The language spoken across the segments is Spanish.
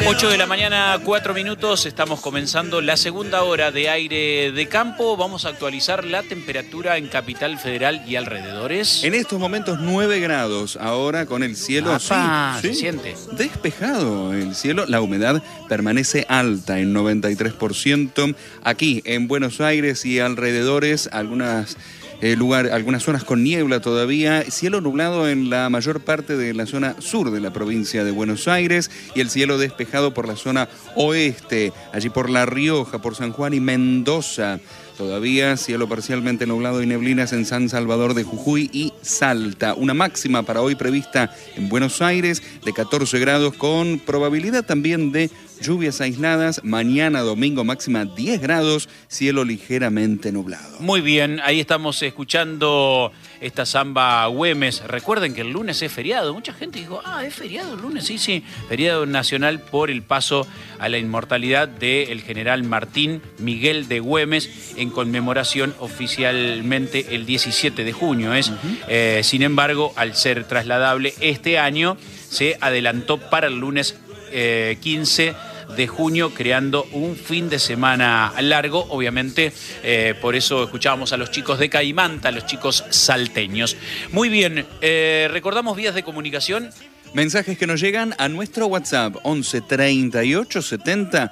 8 de la mañana, 4 minutos, estamos comenzando la segunda hora de aire de campo. Vamos a actualizar la temperatura en Capital Federal y alrededores. En estos momentos 9 grados, ahora con el cielo Se siente despejado el cielo, la humedad permanece alta en 93%. Aquí en Buenos Aires y alrededores, algunas zonas con niebla todavía, cielo nublado en la mayor parte de la zona sur de la provincia de Buenos Aires y el cielo despejado por la zona oeste, allí por La Rioja, por San Juan y Mendoza. Todavía cielo parcialmente nublado y neblinas en San Salvador de Jujuy y Salta. Una máxima para hoy prevista en Buenos Aires de 14 grados con probabilidad también de lluvias aisladas. Mañana domingo máxima 10 grados, cielo ligeramente nublado. Muy bien, ahí estamos escuchando esta samba Güemes. Recuerden que el lunes es feriado. Mucha gente dijo, es feriado el lunes. Sí, feriado nacional por el paso a la inmortalidad del general Martín Miguel de Güemes, en conmemoración oficialmente el 17 de junio. Sin embargo, al ser trasladable este año, se adelantó para el lunes 15 de junio, creando un fin de semana largo, obviamente. Por eso escuchábamos a los chicos de Caimanta, a los chicos salteños. Muy bien, recordamos vías de comunicación. Mensajes que nos llegan a nuestro WhatsApp 11 38 70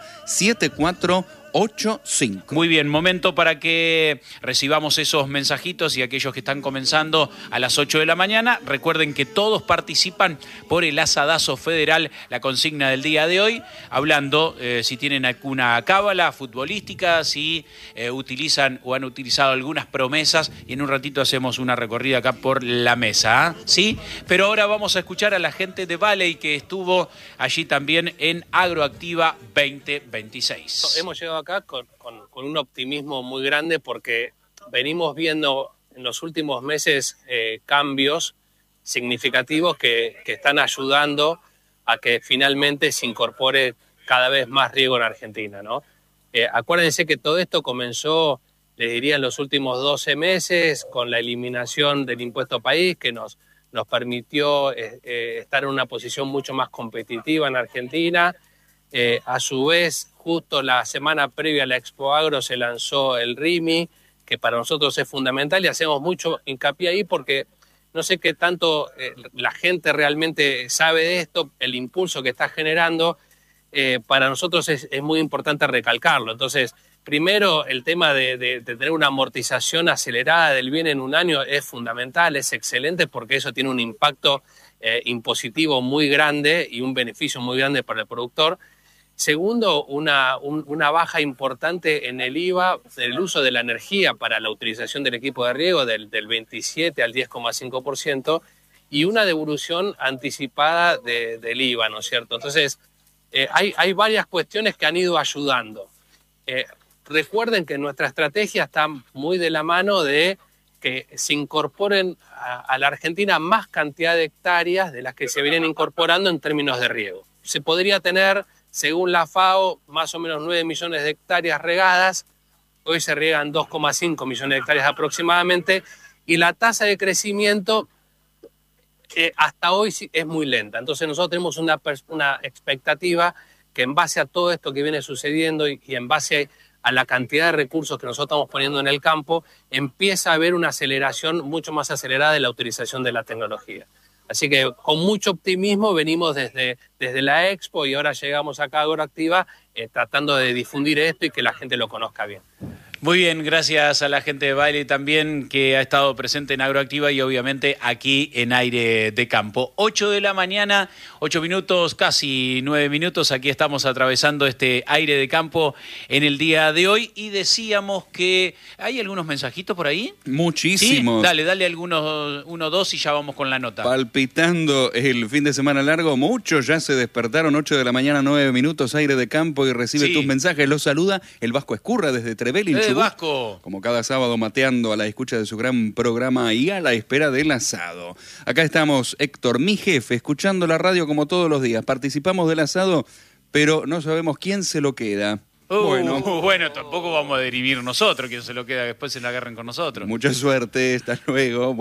7485. Muy bien, momento para que recibamos esos mensajitos y aquellos que están comenzando a las 8 de la mañana. Recuerden que todos participan por el asadazo federal, la consigna del día de hoy, hablando si tienen alguna cábala futbolística, si utilizan o han utilizado algunas promesas, y en un ratito hacemos una recorrida acá por la mesa, ¿sí? Pero ahora vamos a escuchar a la gente de Valley que estuvo allí también en Agroactiva 2026. Hemos llegado acá con un optimismo muy grande porque venimos viendo en los últimos meses cambios significativos que están ayudando a que finalmente se incorpore cada vez más riego en Argentina, ¿no? Acuérdense que todo esto comenzó, les diría, en los últimos 12 meses con la eliminación del impuesto país que nos permitió estar en una posición mucho más competitiva en Argentina. A su vez, justo la semana previa a la Expo Agro se lanzó el RIMI, que para nosotros es fundamental y hacemos mucho hincapié ahí porque no sé qué tanto la gente realmente sabe de esto, el impulso que está generando, para nosotros es muy importante recalcarlo. Entonces, primero, el tema de tener una amortización acelerada del bien en un año es fundamental, es excelente porque eso tiene un impacto impositivo muy grande y un beneficio muy grande para el productor. Segundo, una baja importante en el IVA del uso de la energía para la utilización del equipo de riego del 27 al 10,5% y una devolución anticipada del IVA, ¿no es cierto? Entonces, hay varias cuestiones que han ido ayudando. Recuerden que nuestra estrategia está muy de la mano de que se incorporen a la Argentina más cantidad de hectáreas de las que se vienen incorporando en términos de riego. Se podría tener, según la FAO, más o menos 9 millones de hectáreas regadas. Hoy se riegan 2,5 millones de hectáreas aproximadamente y la tasa de crecimiento hasta hoy es muy lenta. Entonces nosotros tenemos una expectativa que en base a todo esto que viene sucediendo y en base a la cantidad de recursos que nosotros estamos poniendo en el campo, empieza a haber una aceleración mucho más acelerada de la utilización de la tecnología. Así que con mucho optimismo venimos desde la Expo y ahora llegamos acá a Agroactiva tratando de difundir esto y que la gente lo conozca bien. Muy bien, gracias a la gente de Baile también que ha estado presente en Agroactiva y obviamente aquí en Aire de Campo. 8 de la mañana, 8 minutos, casi 9 minutos, aquí estamos atravesando este Aire de Campo en el día de hoy y decíamos que hay algunos mensajitos por ahí. Muchísimos. ¿Sí? Dale algunos, 1, 2 y ya vamos con la nota. Palpitando el fin de semana largo, muchos ya se despertaron, 8 de la mañana, 9 minutos, Aire de Campo y recibe tus mensajes. Los saluda el Vasco Escurra desde Trevelin. Vasco. Como cada sábado mateando a la escucha de su gran programa y a la espera del asado. Acá estamos, Héctor, mi jefe, escuchando la radio como todos los días. Participamos del asado, pero no sabemos quién se lo queda. Bueno, tampoco vamos a dirimir nosotros quién se lo queda, después se la agarren con nosotros. Mucha suerte, hasta luego.